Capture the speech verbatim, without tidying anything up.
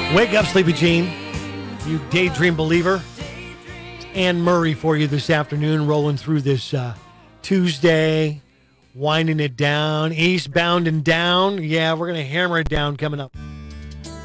Wake up, Sleepy Jean. You daydream believer. It's Ann Murray for you this afternoon, rolling through this uh, Tuesday, winding it down, eastbound and down. Yeah, we're going to hammer it down coming up.